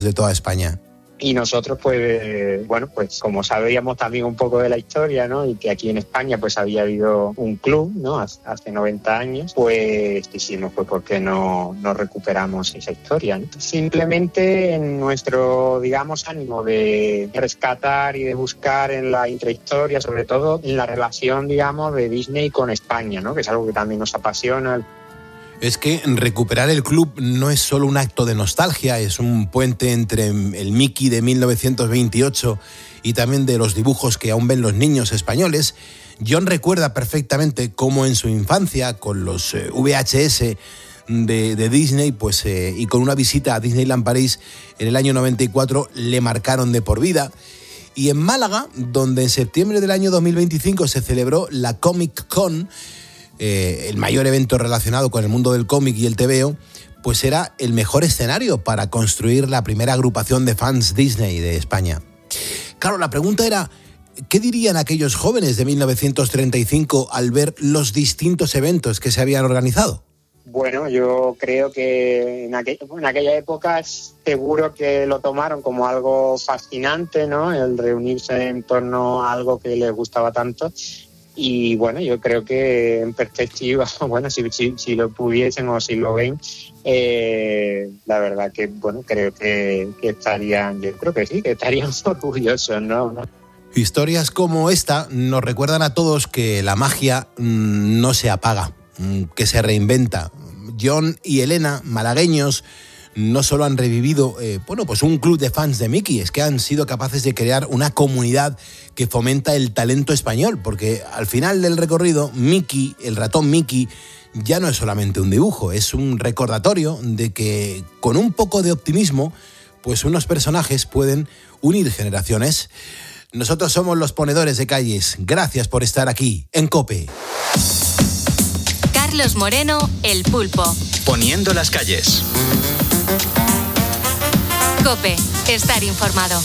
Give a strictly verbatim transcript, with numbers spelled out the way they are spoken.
de toda España. Y nosotros, pues, bueno, pues como sabíamos también un poco de la historia, ¿no? Y que aquí en España, pues, había habido un club, ¿no? Hace noventa años, pues, dijimos, pues, ¿por qué no, no recuperamos esa historia, ¿no? Simplemente en nuestro, digamos, ánimo de rescatar y de buscar en la intrahistoria, sobre todo en la relación, digamos, de Disney con España, ¿no? Que es algo que también nos apasiona. Es que recuperar el club no es solo un acto de nostalgia, es un puente entre el Mickey de mil novecientos veintiocho y también de los dibujos que aún ven los niños españoles. John recuerda perfectamente cómo en su infancia, con los eh, V H S de, de Disney, pues eh, y con una visita a Disneyland París en el año noventa y cuatro, le marcaron de por vida. Y en Málaga, donde en septiembre del año dos mil veinticinco se celebró la Comic Con, Eh, el mayor evento relacionado con el mundo del cómic y el tebeo, pues era el mejor escenario para construir la primera agrupación de fans Disney de España. Claro, la pregunta era, ¿qué dirían aquellos jóvenes de mil novecientos treinta y cinco al ver los distintos eventos que se habían organizado? Bueno, yo creo que en, aquel, en aquella época seguro que lo tomaron como algo fascinante, ¿no? El reunirse en torno a algo que les gustaba tanto. Y bueno, yo creo que en perspectiva, bueno, si, si, si lo pudiesen o si lo ven, eh, la verdad que, bueno, creo que, que estarían, yo creo que sí, que estarían orgullosos, ¿no? Historias como esta nos recuerdan a todos que la magia mmm, no se apaga, mmm, que se reinventa. John y Elena, malagueños, no solo han revivido eh, bueno, pues un club de fans de Mickey, es que han sido capaces de crear una comunidad que fomenta el talento español, porque al final del recorrido, Mickey, el ratón Mickey, ya no es solamente un dibujo, es un recordatorio de que con un poco de optimismo, pues unos personajes pueden unir generaciones. Nosotros somos los ponedores de calles. Gracias por estar aquí en COPE. Carlos Moreno, El Pulpo. Poniendo las calles. COPE, estar informado.